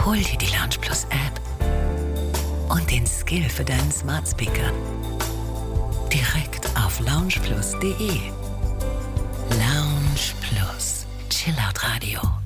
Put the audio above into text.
Hol dir die Lounge Plus App und den Skill für deinen Smart Speaker. Direkt auf loungeplus.de. Lounge Plus. Chillout Radio.